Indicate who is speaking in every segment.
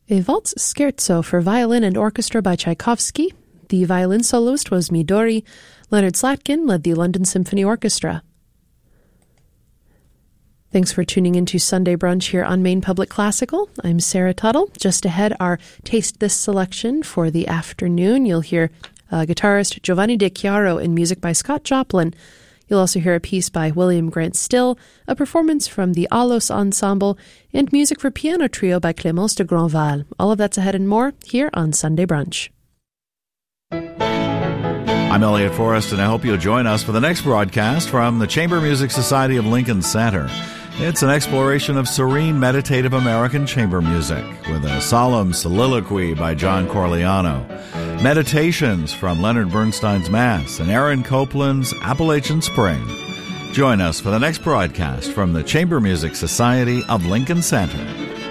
Speaker 1: A waltz scherzo for violin and orchestra by Tchaikovsky. The violin soloist was Midori. Leonard Slatkin led the London Symphony Orchestra. Thanks for tuning into Sunday Brunch here on Maine Public Classical. I'm Sarah Tuttle. Just ahead, our Taste This selection for the afternoon. You'll hear guitarist Giovanni De Chiaro and music by Scott Joplin. You'll also hear a piece by William Grant Still, a performance from the Alos Ensemble, and music for piano trio by Clémence de Grandval. All of that's ahead and more here on Sunday Brunch.
Speaker 2: I'm Elliot Forrest, and I hope you'll join us for the next broadcast from the Chamber Music Society of Lincoln Center. It's an exploration of serene, meditative American chamber music with a solemn soliloquy by John Corigliano, meditations from Leonard Bernstein's Mass, and Aaron Copland's Appalachian Spring. Join us for the next broadcast from the Chamber Music Society of Lincoln Center.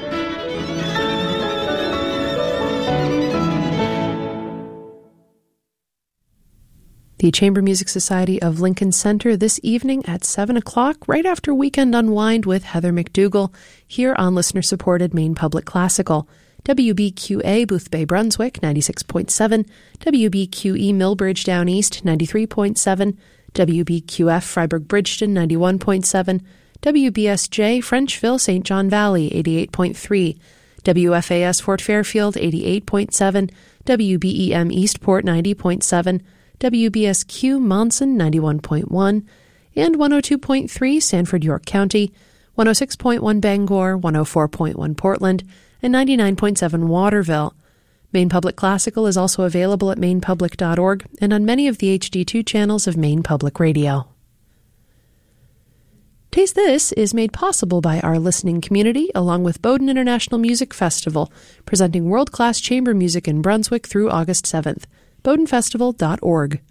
Speaker 1: The Chamber Music Society of Lincoln Center this evening at 7 o'clock, right after Weekend Unwind with Heather McDougall, here on listener-supported Maine Public Classical. WBQA Boothbay Brunswick, 96.7, WBQE Millbridge Down East, 93.7, WBQF Freiburg Bridgeton, 91.7, WBSJ Frenchville St. John Valley, 88.3, WFAS Fort Fairfield, 88.7, WBEM Eastport, 90.7, WBSQ Monson 91.1 and 102.3 Sanford, York County, 106.1 Bangor, 104.1 Portland, and 99.7 Waterville. Maine Public Classical is also available at mainepublic.org and on many of the HD2 channels of Maine Public Radio. Taste This is made possible by our listening community, along with Bowdoin International Music Festival, presenting world-class chamber music in Brunswick through August 7th. BowdoinFestival.org.